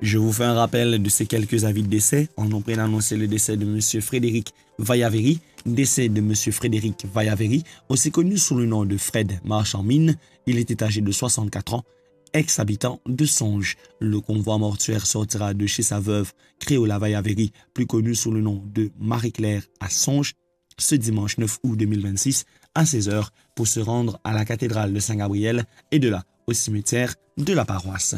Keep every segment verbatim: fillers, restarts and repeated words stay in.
Je vous fais un rappel de ces quelques avis de décès. On nous prie d'annoncer le décès de M. Frédéric Vaillaveri, décès de M. Frédéric Vaillaveri, aussi connu sous le nom de Fred Marchand-Mine. Il était âgé de soixante-quatre ans, ex-habitant de Songe. Le convoi mortuaire sortira de chez sa veuve Créola Vaillaveri, plus connue sous le nom de Marie-Claire à Songe, ce dimanche neuf août deux mille vingt-six à seize heures pour se rendre à la cathédrale de Saint-Gabriel et de là au cimetière de la paroisse.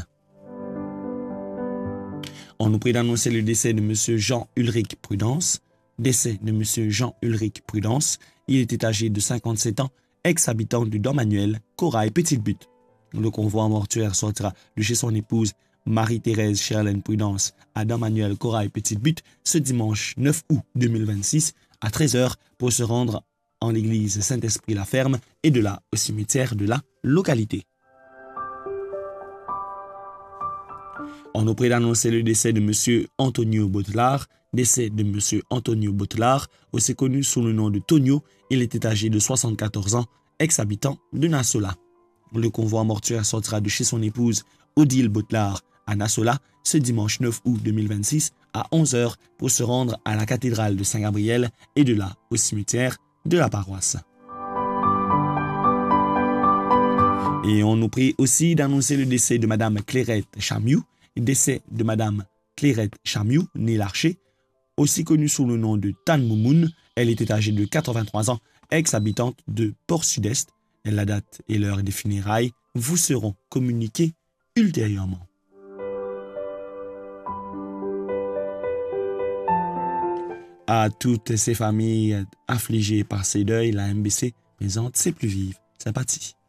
On nous prie d'annoncer le décès de M. Jean-Ulrich Prudence. Décès de M. Jean-Ulrich Prudence. Il était âgé de cinquante-sept ans, ex-habitant du Dom-Manuel, Corail, Petite-Butte. Le convoi mortuaire sortira de chez son épouse Marie-Thérèse Cherlaine Prudence à Dom-Manuel, Corail, Petite-Butte ce dimanche neuf août deux mille vingt-six à treize heures pour se rendre en l'église Saint-Esprit-la-Ferme et de là au cimetière de la localité. On nous prie d'annoncer le décès de M. Antonio Botelard. Décès de M. Antonio Botelard, aussi connu sous le nom de Tonio. Il était âgé de soixante-quatorze ans, ex-habitant de Nassola. Le convoi mortuaire sortira de chez son épouse Odile Botelard à Nassola ce dimanche neuf août deux mille vingt-six à onze heures pour se rendre à la cathédrale de Saint-Gabriel et de là au cimetière de la paroisse. Et on nous prie aussi d'annoncer le décès de Mme Clairette Chamiou. Décès de Mme Clairette Chamiou, née Larcher, aussi connue sous le nom de Tan Moumoun. Elle était âgée de quatre-vingt-trois ans, ex-habitante de Port-Sud-Est. La date et l'heure des funérailles vous seront communiquées ultérieurement. À toutes ces familles affligées par ces deuils, la M B C présente ses plus vives sympathies.